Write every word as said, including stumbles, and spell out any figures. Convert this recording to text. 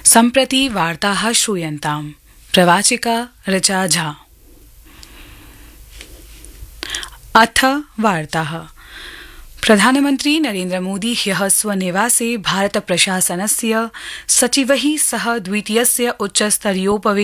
सम्प्रति वार्ताः श्रूयन्ताम्। प्रवाचिका ऋचा झा। अथ वार्ताः। प्रधानमन्त्री नरेन्द्र मोदी ह्यः स्वनिवासे भारत प्रशासनस्य सचिवैः सह द्वितीयस्य उच्चस्तरीयोपवेशनस्य